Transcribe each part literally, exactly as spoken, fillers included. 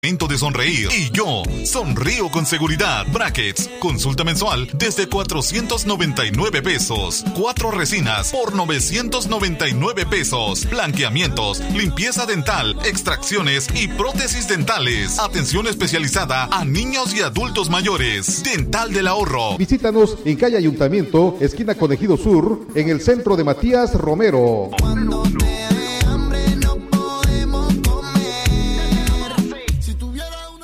Momento de sonreír y yo sonrío con seguridad. Brackets, consulta mensual desde cuatrocientos noventa y nueve pesos. Cuatro resinas por novecientos noventa y nueve pesos. Blanqueamientos, limpieza dental, extracciones y prótesis dentales. Atención especializada a niños y adultos mayores. Dental del Ahorro. Visítanos en calle Ayuntamiento, esquina Conejido Sur, en el centro de Matías Romero. Cuando te hambre no podemos comer. Si tuviera una...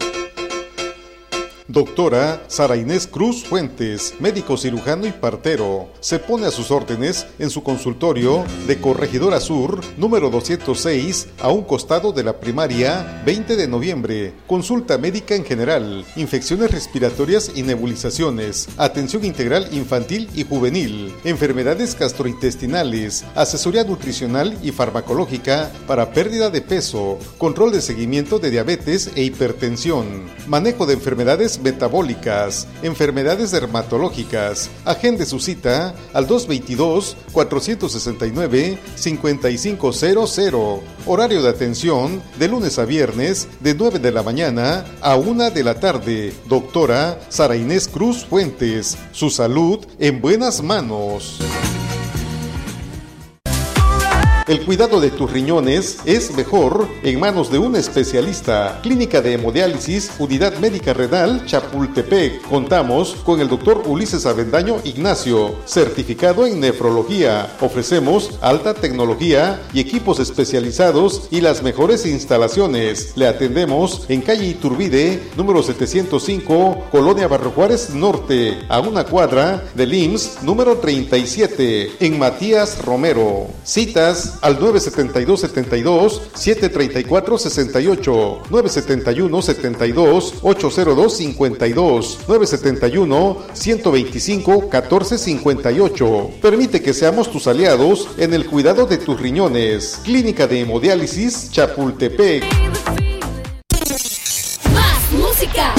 Doctora Sara Inés Cruz Fuentes, médico cirujano y partero, se pone a sus órdenes en su consultorio de Corregidora Sur, número doscientos seis, a un costado de la primaria, veinte de noviembre. Consulta médica en general, infecciones respiratorias y nebulizaciones, atención integral infantil y juvenil, enfermedades gastrointestinales, asesoría nutricional y farmacológica para pérdida de peso, control de seguimiento de diabetes e hipertensión, manejo de enfermedades metabólicas, enfermedades dermatológicas. Agende su cita al dos veintidós, cuatrocientos sesenta y nueve, cincuenta y cinco cero cero. Horario de atención de lunes a viernes de nueve de la mañana a una de la tarde. Doctora Sara Inés Cruz Fuentes. Su salud en buenas manos. El cuidado de tus riñones es mejor en manos de un especialista. Clínica de Hemodiálisis, Unidad Médica Renal, Chapultepec. Contamos con el doctor Ulises Avendaño Ignacio, certificado en nefrología. Ofrecemos alta tecnología y equipos especializados y las mejores instalaciones. Le atendemos en calle Iturbide, número setecientos cinco, Colonia Barrio Juárez Norte, a una cuadra del I M S S, número treinta y siete, en Matías Romero. Citas al nueve setenta y dos setenta y dos, siete treinta y cuatro sesenta y ocho, nueve setenta y uno setenta y dos, ochenta y dos cincuenta y dos, nueve setenta y uno ciento veinticinco catorce cincuenta y ocho. Permite que seamos tus aliados en el cuidado de tus riñones. Clínica de Hemodiálisis, Chapultepec. Más música.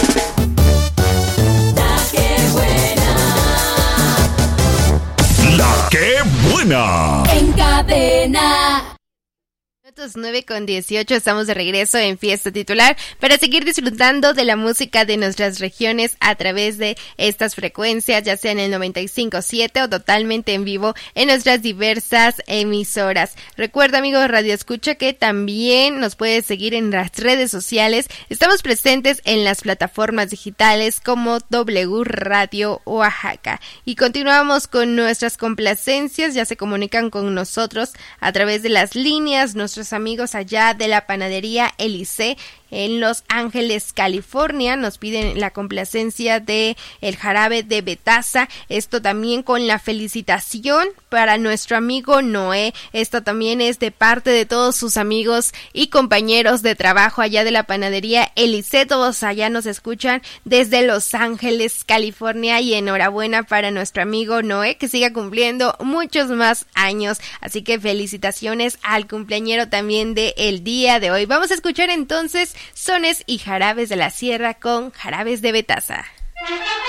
¡La qué buena! En cadena. nueve con dieciocho, estamos de regreso en Fiesta Titular para seguir disfrutando de la música de nuestras regiones a través de estas frecuencias, ya sea en el noventa y cinco punto siete o totalmente en vivo en nuestras diversas emisoras. Recuerda, amigo de Radio Escucha, que también nos puedes seguir en las redes sociales. Estamos presentes en las plataformas digitales como W Radio Oaxaca. Y continuamos con nuestras complacencias, ya se comunican con nosotros a través de las líneas, nuestros amigos allá de la panadería Elise en Los Ángeles, California. Nos piden la complacencia de el jarabe de Betaza. Esto también con la felicitación para nuestro amigo Noé. Esto también es de parte de todos sus amigos y compañeros de trabajo allá de la panadería Elise. Todos allá nos escuchan desde Los Ángeles, California, y enhorabuena para nuestro amigo Noé, que siga cumpliendo muchos más años. Así que felicitaciones al cumpleañero también de el día de hoy. Vamos a escuchar entonces Sones y Jarabes de la Sierra con Jarabes de Betaza.